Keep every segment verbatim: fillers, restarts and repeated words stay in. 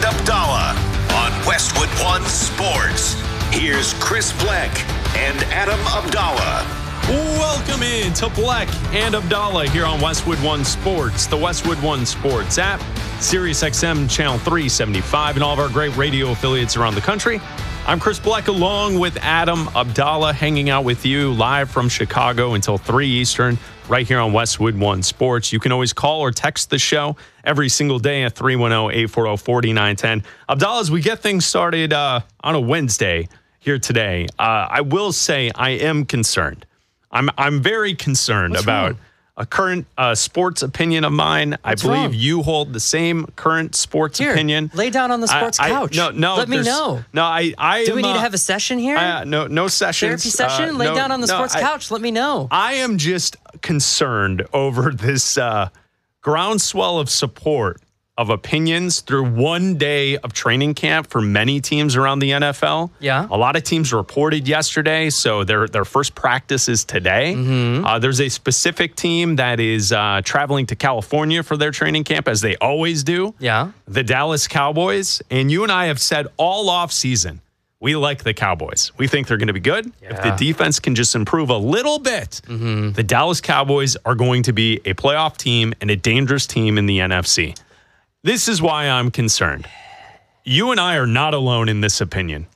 and Abdallah on Westwood One Sports. Here's Chris Bleck and Adam Abdallah. Welcome in to Bleck and Abdallah here on Westwood One Sports, the Westwood One Sports app, Sirius X M Channel three seventy-five, and all of our great radio affiliates around the country. I'm Chris Bleck along with Adam Abdallah, hanging out with you live from Chicago until three Eastern, right here on Westwood One Sports. You can always call or text the show every single day at three one zero, eight four zero, four nine one zero. Abdallah, as we get things started uh, on a Wednesday here today, uh, I will say I am concerned. I'm I'm very concerned What's about wrong? a current uh, sports opinion of mine. What's I believe wrong? you hold the same current sports Here, opinion. Lay down on the sports I, couch. I, no, no. Let me know. No, I. I Do am, we need uh, to have a session here? Uh, no, no sessions. Therapy session? Uh, Lay no, down on the no, sports I, couch. Let me know. I am just concerned over this uh, groundswell of support of opinions through one day of training camp for many teams around the N F L. Yeah. A lot of teams reported yesterday, so their their first practice is today. Mm-hmm. Uh, there's a specific team that is uh, traveling to California for their training camp, as they always do. Yeah. The Dallas Cowboys. And you and I have said all off season, we like the Cowboys. We think they're going to be good. Yeah. If the defense can just improve a little bit, Mm-hmm. the Dallas Cowboys are going to be a playoff team and a dangerous team in the N F C. This is why I'm concerned. You and I are not alone in this opinion.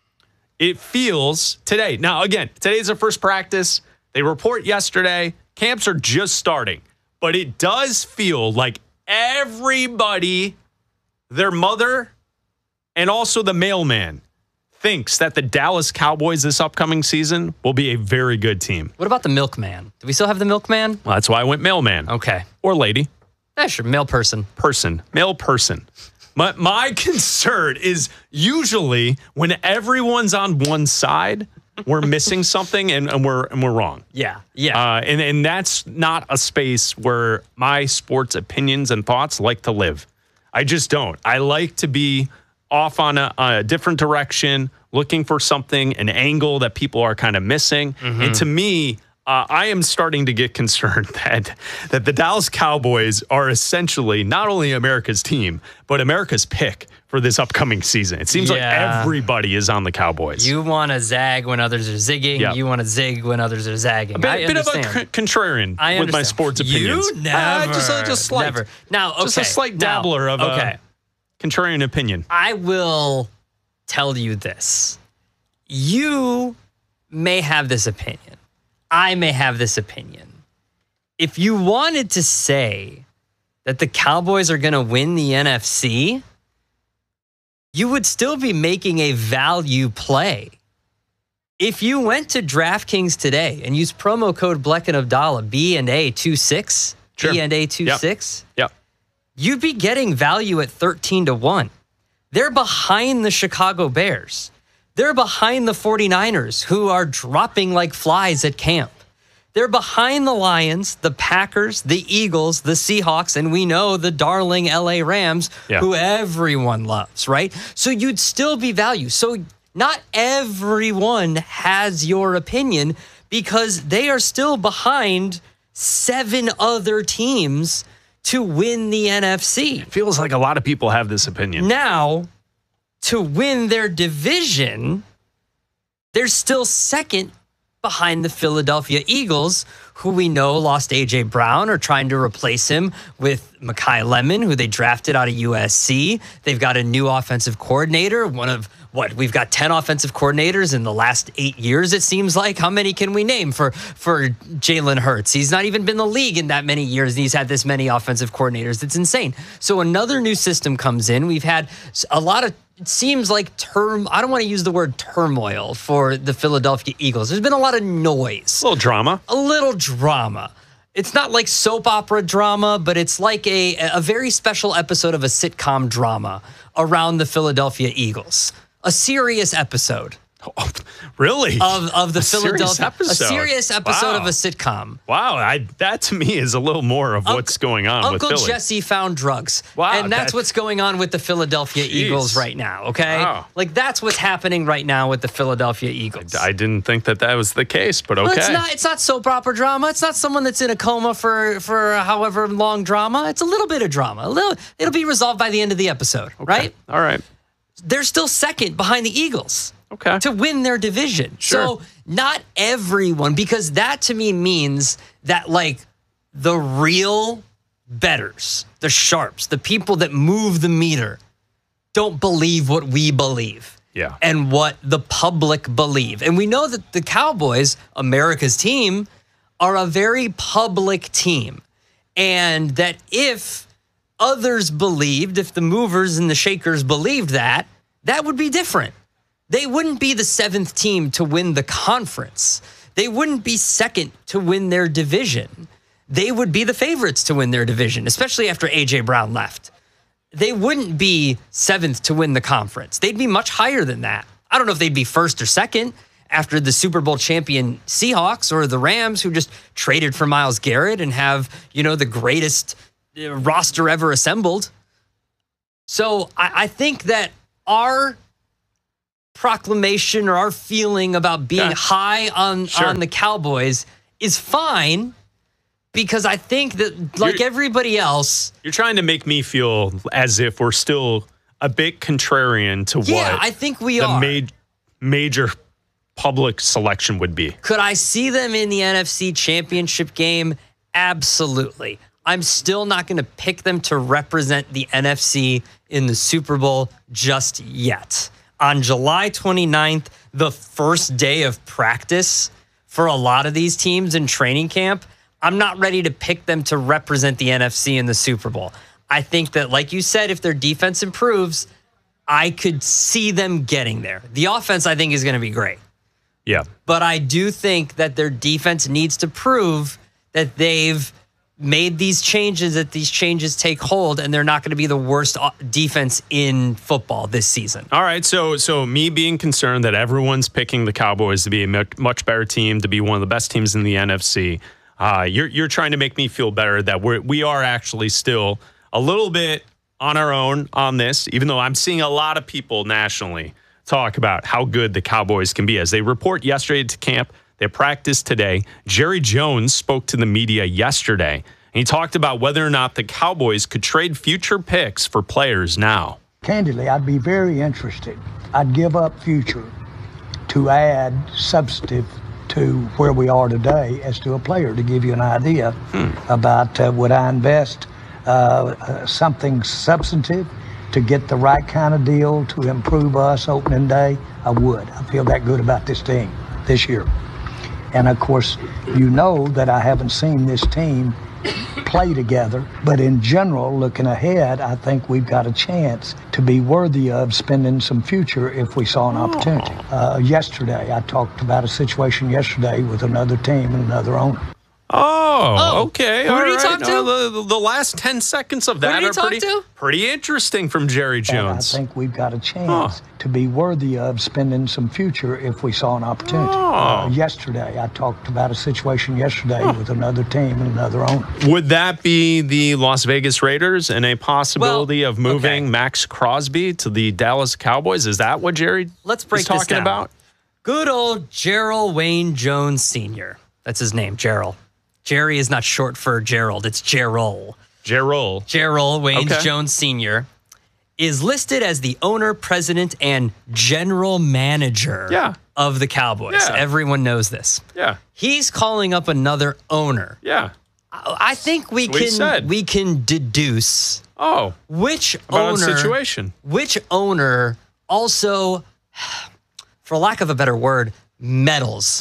It feels today. Now, again, today's the first practice. They report yesterday. Camps are just starting. But it does feel like everybody, their mother, and also the mailman, thinks that the Dallas Cowboys this upcoming season will be a very good team. What about the milkman? Do we still have the milkman? Well, that's why I went mailman. Okay. Or lady. Yeah, sure. Male person. Person. Male person. My, my concern is usually when everyone's on one side, we're missing something and, and we're and we're wrong. Yeah. Yeah. Uh, and, and that's not a space where my sports opinions and thoughts like to live. I just don't. I like to be off on a, a different direction, looking for something, an angle that people are kind of missing. Mm-hmm. And to me, uh, I am starting to get concerned that that the Dallas Cowboys are essentially not only America's team, but America's pick for this upcoming season. It seems Yeah. like everybody is on the Cowboys. You want to zag when others are zigging. Yep. You want to zig when others are zagging. a bit, I bit of a understand. c- contrarian I with my understand. sports opinions. You never. Uh, just, a, just slight. Never. Now, okay. Just a slight Now, dabbler of okay. a contrarian opinion. I will tell you this. You may have this opinion. I may have this opinion. If you wanted to say that the Cowboys are going to win the N F C, you would still be making a value play. If you went to DraftKings today and used promo code Bleck and Abdallah, B and A twenty-six, Sure. B and A twenty-six, Yep. you'd be getting value at thirteen to one. They're behind the Chicago Bears. They're behind the 49ers, who are dropping like flies at camp. They're behind the Lions, the Packers, the Eagles, the Seahawks, and we know the darling L A Rams, Yeah. who everyone loves, right? So you'd still be value. So not everyone has your opinion because they are still behind seven other teams to win the N F C. Feels like a lot of people have this opinion. Now, to win their division, they're still second behind the Philadelphia Eagles, who we know lost A J Brown, are trying to replace him with Mekhi Lemon, who they drafted out of U S C. They've got a new offensive coordinator, one of what we've got ten offensive coordinators in the last eight years, it seems like. How many can we name for, for Jalen Hurts? He's not even been in the league in that many years, and he's had this many offensive coordinators. It's insane. So another new system comes in. We've had a lot of, it seems like term, I don't want to use the word turmoil for the Philadelphia Eagles. There's been a lot of noise. A little drama. A little drama. It's not like soap opera drama, but it's like a, a very special episode of a sitcom drama around the Philadelphia Eagles. A serious episode. Oh, really? Of of the a Philadelphia serious episode. a serious episode Wow. of a sitcom. Wow, I, that to me is a little more of Uncle, what's going on Uncle with Philly. Jesse found drugs. Wow, and that's that- what's going on with the Philadelphia Jeez. Eagles right now, okay? Wow. Like that's what's happening right now with the Philadelphia Eagles. I didn't think that that was the case, but okay. Well, it's not it's not soap opera drama. It's not someone that's in a coma for for however long drama. It's a little bit of drama. A little it'll be resolved by the end of the episode, Okay. right? All right. They're still second behind the Eagles. Okay. To win their division. Sure. So not everyone, because that to me means that like the real bettors, the sharps, the people that move the meter don't believe what we believe. Yeah. And what the public believe. And we know that the Cowboys, America's team, are a very public team. And that if others believed, if the movers and the shakers believed that, that would be different. They wouldn't be the seventh team to win the conference. They wouldn't be second to win their division. They would be the favorites to win their division, especially after A J Brown left. They wouldn't be seventh to win the conference. They'd be much higher than that. I don't know if they'd be first or second after the Super Bowl champion Seahawks or the Rams, who just traded for Myles Garrett and have, you know, the greatest roster ever assembled. So I, I think that our proclamation or our feeling about being Yeah. high on Sure. on the Cowboys is fine, because I think that like You're- everybody else, You're trying to make me feel as if we're still a bit contrarian to yeah, what I think we the are. ma- major public selection would be. Could I see them in the N F C Championship game? Absolutely. I'm still not going to pick them to represent the N F C in the Super Bowl just yet. On July twenty-ninth, the first day of practice for a lot of these teams in training camp, I'm not ready to pick them to represent the N F C in the Super Bowl. I think that, like you said, if their defense improves, I could see them getting there. The offense, I think, is going to be great. Yeah. But I do think that their defense needs to prove that they've made these changes, that these changes take hold, and they're not going to be the worst defense in football this season. All right, so so me being concerned that everyone's picking the Cowboys to be a much, much better team, to be one of the best teams in the N F C, uh, you're you're trying to make me feel better that we're we are actually still a little bit on our own on this, even though I'm seeing a lot of people nationally talk about how good the Cowboys can be. As they report yesterday to camp, they practiced today. Jerry Jones spoke to the media yesterday, and he talked about whether or not the Cowboys could trade future picks for players now. Candidly, I'd be very interested. I'd give up future to add substantive to where we are today as to a player, to give you an idea hmm. about uh, would I invest uh, uh, something substantive to get the right kind of deal to improve us opening day? I would. I feel that good about this team this year. And of course, you know that I haven't seen this team play together, but in general, looking ahead, I think we've got a chance to be worthy of spending some future if we saw an opportunity. Uh, yesterday, I talked about a situation yesterday with another team and another owner. Oh, Oh, okay. who all did he right. talk to? Uh, the, the last ten seconds of that did he are talk pretty, to? pretty interesting from Jerry And Jones. I think we've got a chance Huh. to be worthy of spending some future if we saw an opportunity. Oh. Uh, yesterday, I talked about a situation yesterday Huh. with another team and another owner. Would that be the Las Vegas Raiders and a possibility Well, of moving okay. Max Crosby to the Dallas Cowboys? Is that what Jerry Let's break is this talking down. about? Good old Gerald Wayne Jones Senior That's his name, Gerald. Jerry is not short for Gerald. It's Gerald. Gerald. Gerald Wayne Okay. Jones Senior is listed as the owner, president, and general manager Yeah. of the Cowboys. Yeah. Everyone knows this. Yeah. He's calling up another owner. Yeah. I I think we That's what he can said. we can deduce Oh, which about owner the situation. which owner also, for lack of a better word, meddles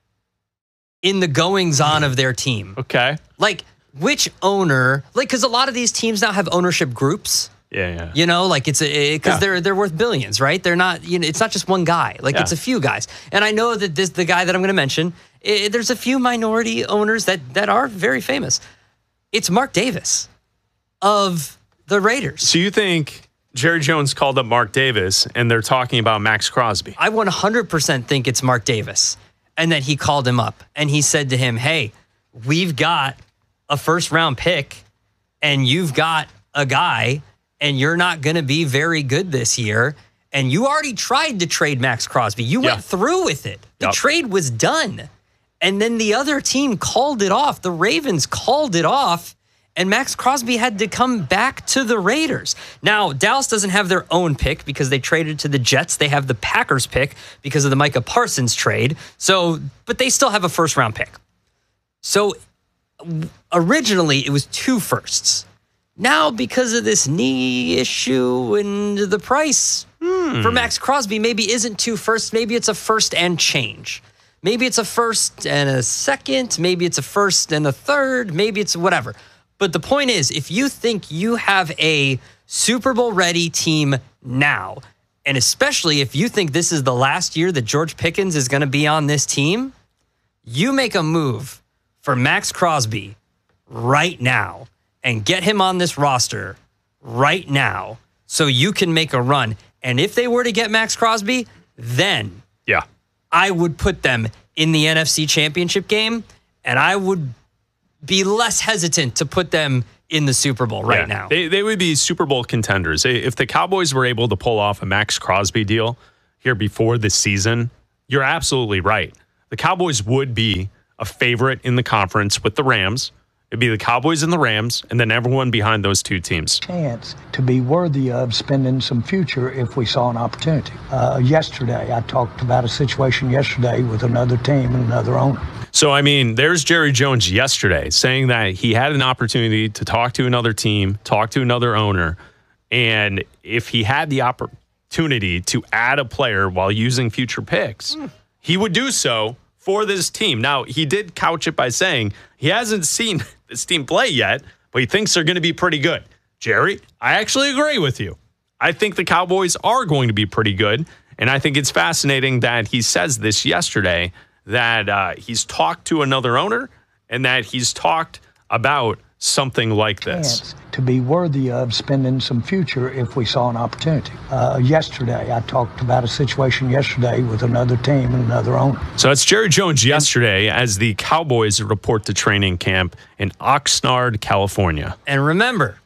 in the goings on of their team. Okay. Like which owner, like because a lot of these teams now have ownership groups. Yeah, yeah. You know, like it's a because Yeah. they're they're worth billions, right? They're not, you know, it's not just one guy. Like Yeah. it's a few guys. And I know that this the guy that I'm going to mention. I there's a few minority owners that that are very famous. It's Mark Davis of the Raiders. So you think Jerry Jones called up Mark Davis, and they're talking about Max Crosby. I one hundred percent think it's Mark Davis, and that he called him up, and he said to him, hey, we've got a first-round pick, and you've got a guy, and you're not going to be very good this year, and you already tried to trade Max Crosby. You Yeah. went through with it. The Yep. trade was done, and then the other team called it off. The Ravens called it off, and Max Crosby had to come back to the Raiders. Now, Dallas doesn't have their own pick because they traded to the Jets. They have the Packers pick because of the Micah Parsons trade. So, but they still have a first round pick. So originally it was two firsts. Now, because of this knee issue and the price hmm. for Max Crosby maybe isn't two firsts. Maybe it's a first and change. Maybe it's a first and a second. Maybe it's a first and a third. Maybe it's whatever. But the point is, if you think you have a Super Bowl ready team now, and especially if you think this is the last year that George Pickens is going to be on this team, you make a move for Max Crosby right now and get him on this roster right now so you can make a run. And if they were to get Max Crosby, then yeah, I would put them in the N F C Championship game, and I would be less hesitant to put them in the Super Bowl right yeah. now. They, they would be Super Bowl contenders. If the Cowboys were able to pull off a Max Crosby deal here before the season, you're absolutely right. The Cowboys would be a favorite in the conference with the Rams. It'd be the Cowboys and the Rams, and then everyone behind those two teams. Chance to be worthy of spending some future if we saw an opportunity. Uh, yesterday, I talked about a situation yesterday with another team and another owner. So, I mean, there's Jerry Jones yesterday saying that he had an opportunity to talk to another team, talk to another owner, and if he had the opportunity to add a player while using future picks, mm. he would do so for this team. Now, he did couch it by saying he hasn't seen this team play yet, but he thinks they're going to be pretty good. Jerry, I actually agree with you. I think the Cowboys are going to be pretty good, and I think it's fascinating that he says this yesterday, that uh, he's talked to another owner and that he's talked about something like this. To be worthy of spending some future if we saw an opportunity. Uh, yesterday, I talked about a situation yesterday with another team and another owner. So it's Jerry Jones yesterday as the Cowboys report to training camp in Oxnard, California. And remember,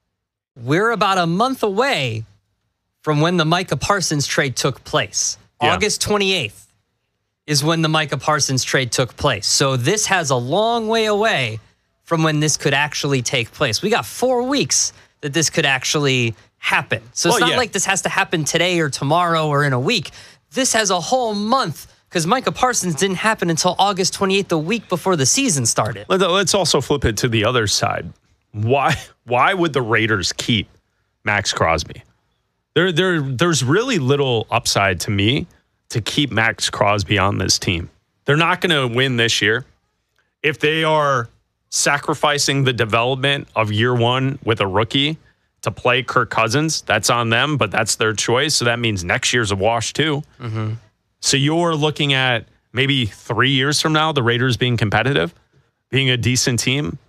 we're about a month away from when the Micah Parsons trade took place. Yeah. August twenty-eighth. Is when the Micah Parsons trade took place. So this has a long way away from when this could actually take place. We got four weeks that this could actually happen. So it's well, not yeah. like this has to happen today or tomorrow or in a week. This has a whole month because Micah Parsons didn't happen until August twenty-eighth, the week before the season started. Let's also flip it to the other side. Why why would the Raiders keep Max Crosby? There, there, there's really little upside to me to keep Max Crosby on this team. They're not going to win this year. If they are sacrificing the development of year one with a rookie to play Kirk Cousins, that's on them, but that's their choice. So that means next year's a wash too. Mm-hmm. So you're looking at maybe three years from now, the Raiders being competitive, being a decent team.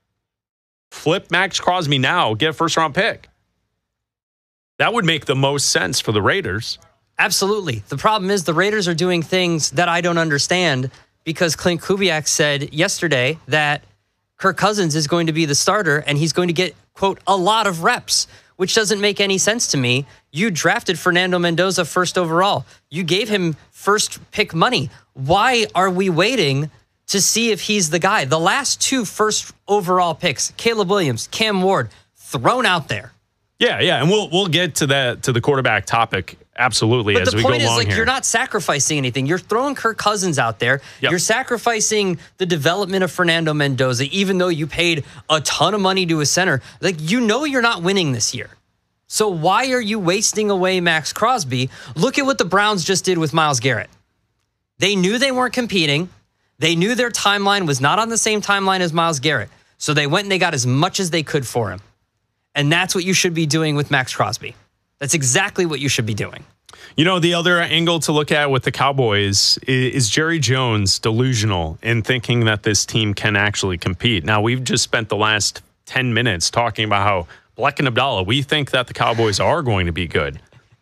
Flip Max Crosby now, get a first round pick. That would make the most sense for the Raiders. Absolutely. The problem is the Raiders are doing things that I don't understand because Clint Kubiak said yesterday that Kirk Cousins is going to be the starter and he's going to get, quote, a lot of reps, which doesn't make any sense to me. You drafted Fernando Mendoza first overall. You gave him first pick money. Why are we waiting to see if he's the guy? The last two first overall picks, Caleb Williams, Cam Ward, thrown out there. Yeah, yeah, and we'll we'll get to that to the quarterback topic absolutely but as we go along here. the point is, like, you're not sacrificing anything. You're throwing Kirk Cousins out there. Yep. You're sacrificing the development of Fernando Mendoza, even though you paid a ton of money to a center. Like, you know you're not winning this year. So why are you wasting away Max Crosby? Look at what the Browns just did with Myles Garrett. They knew they weren't competing. They knew their timeline was not on the same timeline as Myles Garrett. So they went and they got as much as they could for him. And that's what you should be doing with Max Crosby. That's exactly what you should be doing. You know, the other angle to look at with the Cowboys is, is Jerry Jones delusional in thinking that this team can actually compete. Now, we've just spent the last ten minutes talking about how Black and Abdallah, we think that the Cowboys are going to be good.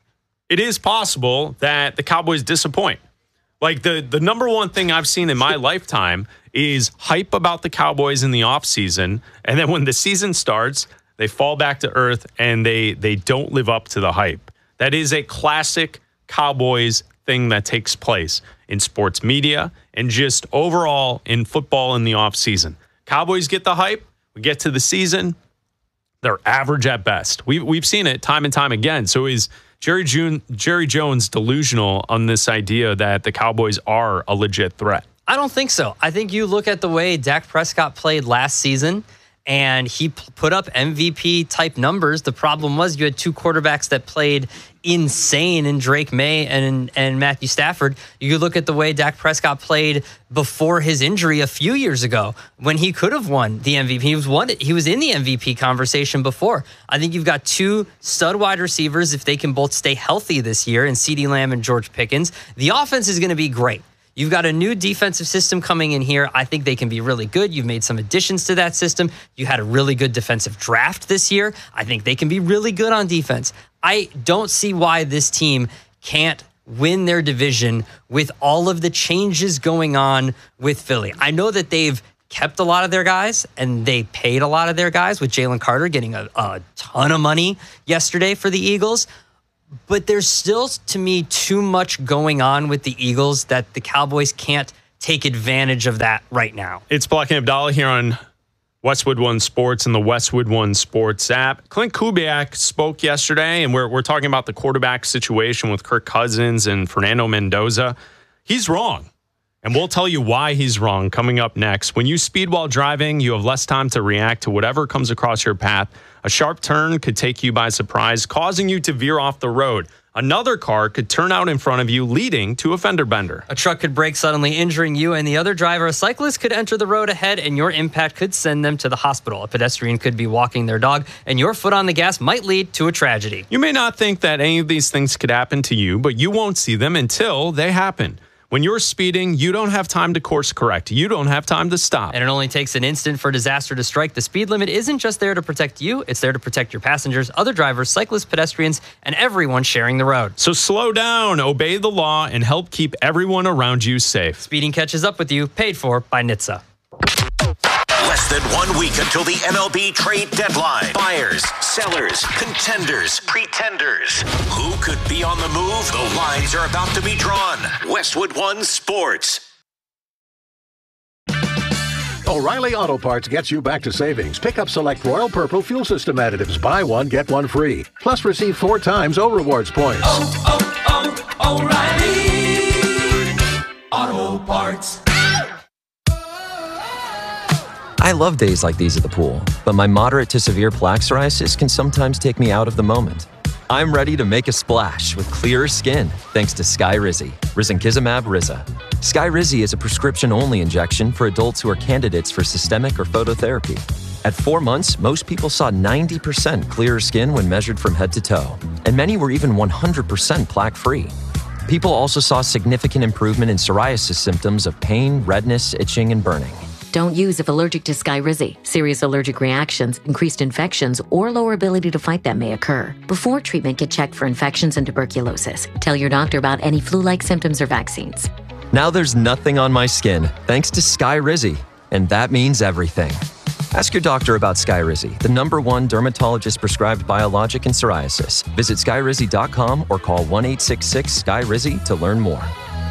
It is possible that the Cowboys disappoint. Like the, the number one thing I've seen in my lifetime is hype about the Cowboys in the offseason. And then when the season starts, they fall back to earth and they they don't live up to the hype. That is a classic Cowboys thing that takes place in sports media and just overall in football in the offseason. Cowboys get the hype. We get to the season. They're average at best. We've, we've seen it time and time again. So is Jerry, June, Jerry Jones delusional on this idea that the Cowboys are a legit threat? I don't think so. I think you look at the way Dak Prescott played last season, and he p- put up M V P-type numbers. The problem was you had two quarterbacks that played insane in Drake May and and Matthew Stafford. You look at the way Dak Prescott played before his injury a few years ago when he could have won the M V P. He was won, he was in the M V P conversation before. I think you've got two stud wide receivers if they can both stay healthy this year, and CeeDee Lamb and George Pickens. The offense is going to be great. You've got a new defensive system coming in here. I think they can be really good. You've made some additions to that system. You had a really good defensive draft this year. I think they can be really good on defense. I don't see why this team can't win their division with all of the changes going on with Philly. I know that they've kept a lot of their guys and they paid a lot of their guys, with Jalen Carter getting a, a ton of money yesterday for the Eagles. But there's still, to me, too much going on with the Eagles that the Cowboys can't take advantage of that right now. It's Black and Abdallah here on Westwood One Sports and the Westwood One Sports app. Clint Kubiak spoke yesterday, and we're we're talking about the quarterback situation with Kirk Cousins and Fernando Mendoza. He's wrong, and we'll tell you why he's wrong coming up next. When you speed while driving, you have less time to react to whatever comes across your path. A sharp turn could take you by surprise, causing you to veer off the road. Another car could turn out in front of you, leading to a fender bender. A truck could brake, suddenly injuring you and the other driver. A cyclist could enter the road ahead, and your impact could send them to the hospital. A pedestrian could be walking their dog, and your foot on the gas might lead to a tragedy. You may not think that any of these things could happen to you, but you won't see them until they happen. When you're speeding, you don't have time to course correct. You don't have time to stop. And it only takes an instant for disaster to strike. The speed limit isn't just there to protect you. It's there to protect your passengers, other drivers, cyclists, pedestrians, and everyone sharing the road. So slow down, obey the law, and help keep everyone around you safe. Speeding catches up with you. Paid for by N H T S A. Less than one week until the N L B trade deadline. Buyers, sellers, contenders, pretenders. Who could be on the move? The lines are about to be drawn. Westwood One Sports. O'Reilly Auto Parts gets you back to savings. Pick up select Royal Purple fuel system additives. Buy one, get one free. Plus receive four times O Rewards points. Oh, oh, oh, O'Reilly Auto Parts. I love days like these at the pool, but my moderate to severe plaque psoriasis can sometimes take me out of the moment. I'm ready to make a splash with clearer skin thanks to Skyrizi, risankizumab Riza. Skyrizi is a prescription-only injection for adults who are candidates for systemic or phototherapy. At four months, most people saw ninety percent clearer skin when measured from head to toe, and many were even one hundred percent plaque-free. People also saw significant improvement in psoriasis symptoms of pain, redness, itching, and burning. Don't use if allergic to Skyrizi. Serious allergic reactions, increased infections, or lower ability to fight them may occur. Before treatment, get checked for infections and tuberculosis. Tell your doctor about any flu-like symptoms or vaccines. Now there's nothing on my skin thanks to Skyrizi, and that means everything. Ask your doctor about Skyrizi, the number one dermatologist-prescribed biologic in psoriasis. Visit skyrizi dot com or call one eight six six S K Y R I Z Y to learn more.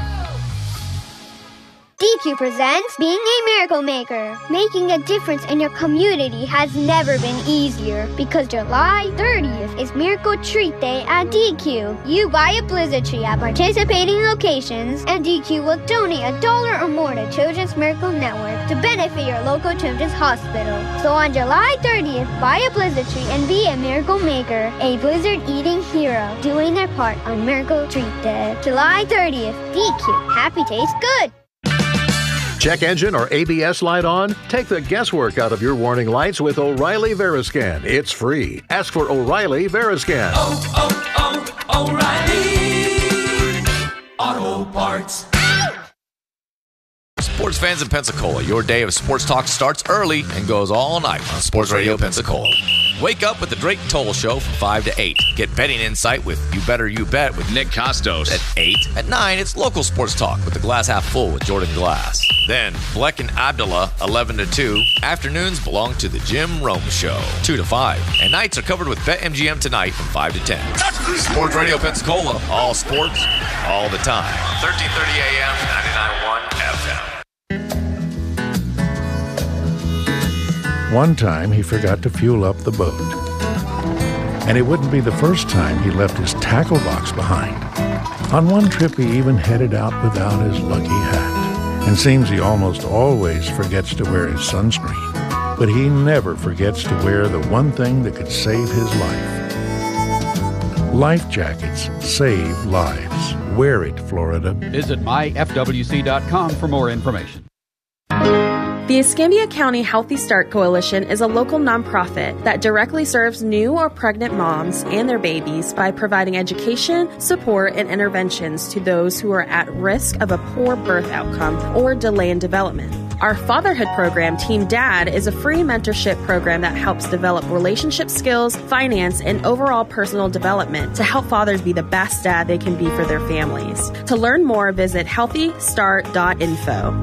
D Q presents Being a Miracle Maker. Making a difference in your community has never been easier because July thirtieth is Miracle Treat Day at D Q. You buy a Blizzard tree at participating locations, and D Q will donate a dollar or more to Children's Miracle Network to benefit your local children's hospital. So on July thirtieth, buy a Blizzard tree and be a Miracle Maker, a Blizzard eating hero, doing their part on Miracle Treat Day. July thirtieth, D Q. Happy tastes good. Check engine or A B S light on? Take the guesswork out of your warning lights with O'Reilly Veriscan. It's free. Ask for O'Reilly Veriscan. Oh, oh, oh, O'Reilly Auto Parts. Sports Sports fans in Pensacola, your day of sports talk starts early and goes all night on Sports Radio Pensacola. Wake up with the Drake Toll Show from five to eight. Get betting insight with You Better You Bet with Nick Costos at eight. At nine, it's local sports talk with the Glass Half Full with Jordan Glass. Then, Bleck and Abdullah, eleven to two. Afternoons belong to the Jim Rome Show, two to five. And nights are covered with BetMGM Tonight from five to ten. Sports Radio Pensacola, all sports, all the time. thirteen thirty A M, ninety-nine point one F M. One time, he forgot to fuel up the boat. And it wouldn't be the first time he left his tackle box behind. On one trip, he even headed out without his lucky hat. And seems he almost always forgets to wear his sunscreen. But he never forgets to wear the one thing that could save his life. Life jackets save lives. Wear it, Florida. Visit my F W C dot com for more information. The Escambia County Healthy Start Coalition is a local nonprofit that directly serves new or pregnant moms and their babies by providing education, support, and interventions to those who are at risk of a poor birth outcome or delay in development. Our fatherhood program, Team Dad, is a free mentorship program that helps develop relationship skills, finance, and overall personal development to help fathers be the best dad they can be for their families. To learn more, visit healthy start dot info.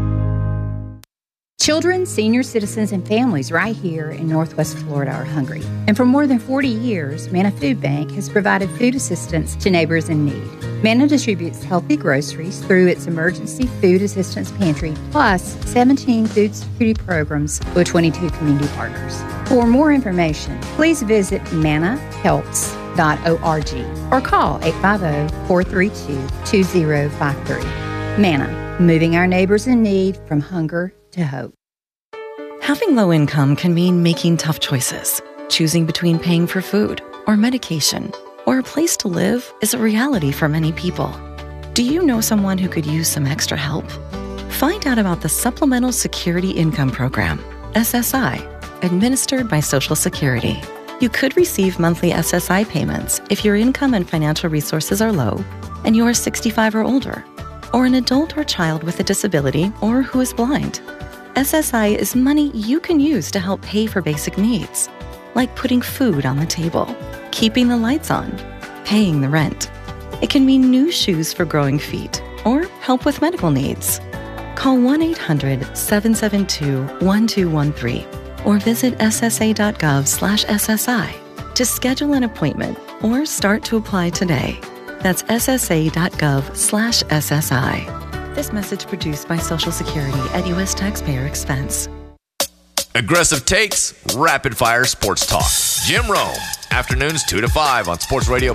Children, senior citizens, and families right here in Northwest Florida are hungry. And for more than forty years, Manna Food Bank has provided food assistance to neighbors in need. Manna distributes healthy groceries through its Emergency Food Assistance Pantry, plus seventeen food security programs with twenty-two community partners. For more information, please visit manna helps dot org or call eight five zero, four three two, two zero five three. Manna, moving our neighbors in need from hunger to hope. Having low income can mean making tough choices. Choosing between paying for food or medication or a place to live is a reality for many people. Do you know someone who could use some extra help? Find out about the Supplemental Security Income Program, S S I, administered by Social Security. You could receive monthly S S I payments if your income and financial resources are low and you are sixty-five or older, or an adult or child with a disability or who is blind. S S I is money you can use to help pay for basic needs, like putting food on the table, keeping the lights on, paying the rent. It can mean new shoes for growing feet or help with medical needs. Call one eight hundred, seven seven two, one two one three or visit S S A dot gov slash S S I to schedule an appointment or start to apply today. That's S S A dot gov slash S S I. This message produced by Social Security at U S taxpayer expense. Aggressive takes, rapid fire sports talk. Jim Rome, afternoons two to five on Sports Radio